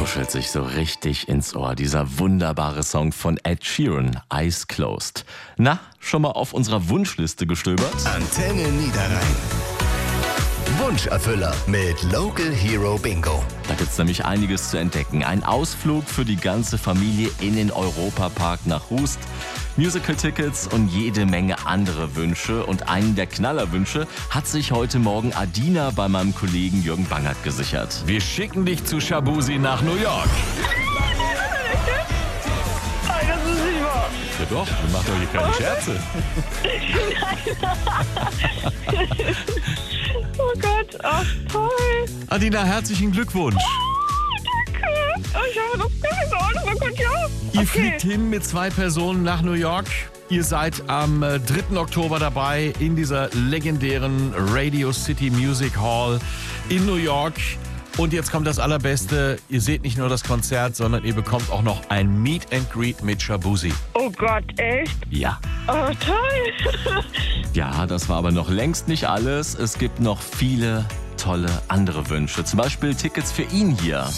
kuschelt sich so richtig ins Ohr. Dieser wunderbare Song von Ed Sheeran, Eyes Closed. Na, schon mal auf unserer Wunschliste gestöbert? Antenne Niederrhein. Wunscherfüller mit Local Hero Bingo. Da gibt's nämlich einiges zu entdecken. Ein Ausflug für die ganze Familie in den Europapark nach Hust, Musical-Tickets und jede Menge andere Wünsche. Und einen der Knallerwünsche hat sich heute Morgen Adina bei meinem Kollegen Jürgen Bangert gesichert. Wir schicken dich zu Shabuzi nach New York. Das ist nicht wahr. Ja doch, wir machen doch hier keine Scherze. Oh Gott, ach toll. Adina, herzlichen Glückwunsch. Danke. Ich habe noch keine Sorge. Oh Gott, ja. Ihr fliegt hin mit 2 Personen nach New York. Ihr seid am 3. Oktober dabei in dieser legendären Radio City Music Hall in New York. Und jetzt kommt das Allerbeste. Ihr seht nicht nur das Konzert, sondern ihr bekommt auch noch ein Meet and Greet mit Shabuzi. Oh Gott, echt? Ja. Oh, toll. Ja, das war aber noch längst nicht alles. Es gibt noch viele tolle andere Wünsche. Zum Beispiel Tickets für ihn hier.